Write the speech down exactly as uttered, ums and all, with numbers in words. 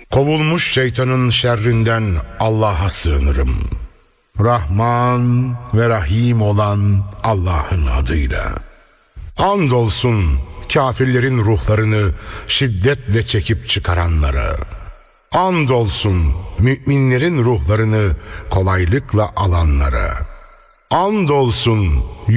Kovulmuş şeytanın şerrinden Allah'a sığınırım. Rahman ve Rahim olan Allah'ın adıyla. Andolsun kafirlerin ruhlarını şiddetle çekip çıkaranlara. Andolsun müminlerin ruhlarını kolaylıkla alanlara. Andolsun